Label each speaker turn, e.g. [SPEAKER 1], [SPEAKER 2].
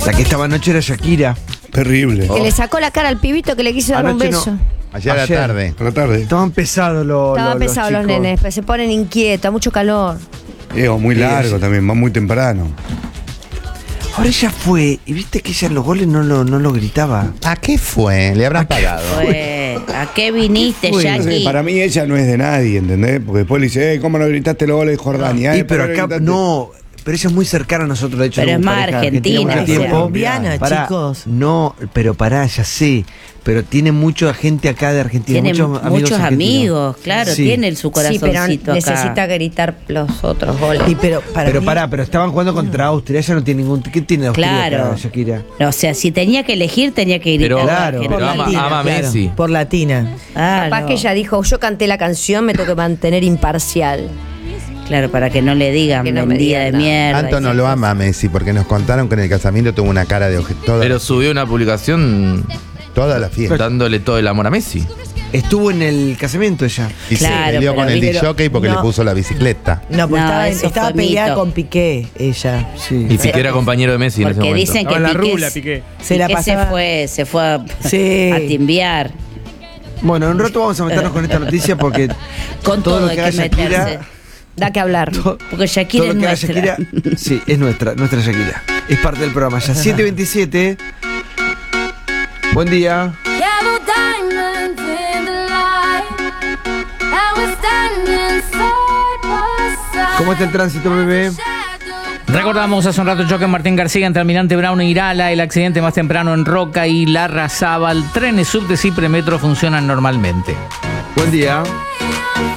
[SPEAKER 1] La que estaba anoche era Shakira.
[SPEAKER 2] Terrible.
[SPEAKER 3] Que le sacó la cara al pibito que le quiso dar un
[SPEAKER 1] Anoche no.
[SPEAKER 3] beso.
[SPEAKER 4] Ayer a la tarde.
[SPEAKER 2] A la tarde.
[SPEAKER 1] Estaban pesados
[SPEAKER 3] Estaban pesados los
[SPEAKER 1] chicos.
[SPEAKER 3] nenes, pues se ponen inquietos, mucho calor.
[SPEAKER 2] Muy largo
[SPEAKER 1] Sí.
[SPEAKER 2] también, va muy temprano.
[SPEAKER 1] Ahora ella fue, y viste que ella en los goles no lo gritaba.
[SPEAKER 4] ¿A qué fue? ¿Le habrán pagado?
[SPEAKER 5] ¿A qué viniste,
[SPEAKER 1] Fue.
[SPEAKER 2] No sé,
[SPEAKER 5] Jackie?
[SPEAKER 2] para mí ella no es de nadie, ¿entendés? Porque después le dice, ¿cómo no gritaste los goles de Jordania?
[SPEAKER 1] Y pero
[SPEAKER 2] ¿por qué
[SPEAKER 1] acá
[SPEAKER 2] gritaste?
[SPEAKER 1] no, pero ella es muy cercana a nosotros, de hecho.
[SPEAKER 5] Pero
[SPEAKER 1] somos
[SPEAKER 5] es más
[SPEAKER 1] pareja
[SPEAKER 5] argentina,
[SPEAKER 1] mucho
[SPEAKER 5] o sea.
[SPEAKER 1] tiempo.
[SPEAKER 6] Colombiana,
[SPEAKER 1] Pará,
[SPEAKER 6] chicos.
[SPEAKER 1] No, pero pará, ya sé. Pero tiene mucha gente acá de Argentina.
[SPEAKER 5] Tiene
[SPEAKER 1] muchos
[SPEAKER 5] muchos
[SPEAKER 1] argentinos.
[SPEAKER 5] amigos, claro,
[SPEAKER 1] Sí.
[SPEAKER 5] tiene su
[SPEAKER 3] Sí, pero
[SPEAKER 5] corazoncito acá.
[SPEAKER 3] necesita gritar los otros goles.
[SPEAKER 6] Y pero
[SPEAKER 1] Pero
[SPEAKER 6] mí-
[SPEAKER 1] pará, pero estaban jugando contra Austria. Ella no tiene ningún. ¿Qué tiene de Austria
[SPEAKER 5] Claro.
[SPEAKER 1] acá, Shakira?
[SPEAKER 5] O sea, si tenía que elegir, tenía que gritar.
[SPEAKER 7] Pero,
[SPEAKER 1] Claro.
[SPEAKER 5] Argentina.
[SPEAKER 7] pero ama a
[SPEAKER 6] claro,
[SPEAKER 7] Messi.
[SPEAKER 6] por latina.
[SPEAKER 5] Ah,
[SPEAKER 3] Capaz
[SPEAKER 5] no.
[SPEAKER 3] que ella dijo, yo canté la canción, me tengo que mantener imparcial.
[SPEAKER 5] Claro, para que no le digan
[SPEAKER 3] Que no me
[SPEAKER 5] vendida de
[SPEAKER 3] digan nada.
[SPEAKER 5] mierda.
[SPEAKER 4] Tanto no lo ama a Messi porque nos contaron que en el casamiento tuvo una cara de objeto.
[SPEAKER 7] Pero subió una publicación
[SPEAKER 4] Toda la fiesta.
[SPEAKER 7] dándole todo el amor a Messi.
[SPEAKER 1] Estuvo en el casamiento ella.
[SPEAKER 4] Y
[SPEAKER 5] Claro,
[SPEAKER 4] se peleó con
[SPEAKER 5] pero
[SPEAKER 4] el
[SPEAKER 5] viste-
[SPEAKER 4] DJ porque
[SPEAKER 6] no.
[SPEAKER 4] le puso la bicicleta.
[SPEAKER 6] No, pues
[SPEAKER 5] No, eso
[SPEAKER 6] estaba
[SPEAKER 5] fue
[SPEAKER 6] peleada
[SPEAKER 5] mito.
[SPEAKER 6] con Piqué, ella.
[SPEAKER 1] Sí.
[SPEAKER 7] Y Piqué era compañero de Messi en ese
[SPEAKER 5] Porque
[SPEAKER 7] momento.
[SPEAKER 5] dicen que
[SPEAKER 8] Estaba en la
[SPEAKER 5] Piqué,
[SPEAKER 8] rula, Piqué.
[SPEAKER 6] Se la
[SPEAKER 5] Piqué
[SPEAKER 6] pasaba.
[SPEAKER 5] se fue a,
[SPEAKER 6] Sí.
[SPEAKER 5] a timbiar.
[SPEAKER 1] Bueno, en un rato vamos a meternos con esta noticia porque
[SPEAKER 5] Con
[SPEAKER 1] todo
[SPEAKER 5] todo
[SPEAKER 1] lo
[SPEAKER 5] hay
[SPEAKER 1] que
[SPEAKER 5] que
[SPEAKER 1] haga Shakira.
[SPEAKER 5] meterse.
[SPEAKER 3] Da que hablar.
[SPEAKER 5] Porque Shakira
[SPEAKER 1] Todo
[SPEAKER 5] es
[SPEAKER 1] lo que haga
[SPEAKER 5] nuestra.
[SPEAKER 1] Shakira, sí, es nuestra Shakira. Es parte del programa. Ya 7:27. Buen día.
[SPEAKER 9] Yellow diamonds in the light, and we're standing side by side.
[SPEAKER 1] ¿Cómo está el tránsito, bebé?
[SPEAKER 10] Recordamos hace un rato choque en Martín García entre Almirante Brown e Irala, el accidente más temprano en Roca y Larrazábal. Trenes, subtes y premetro funcionan normalmente.
[SPEAKER 1] Buen día.